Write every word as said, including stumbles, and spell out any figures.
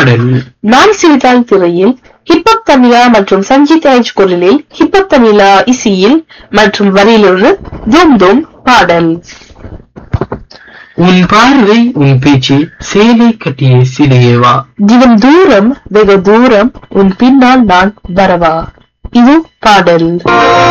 பாடல். நான் சிரித்தால் திரையில் ஹிப்ஹப் தமிழா மற்றும் சஞ்சித் ராஜ் குரலில் ஹிப்ஹப் தமிழா இசையில் மற்றும் வரியிலிருந்து தூம் தூம் பாடல். உன் பார்வை உன் பேச்சு சேலை கட்டிய சிலையேவா, தினம் தூரம் வெகு தூரம் உன் பின்னால் நான் வரவா. இது பாடல்.